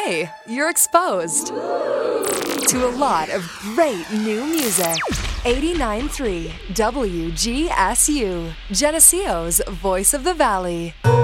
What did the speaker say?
Hey, you're exposed to a lot of great new music. 89.3 WGSU, Geneseo's Voice of the Valley.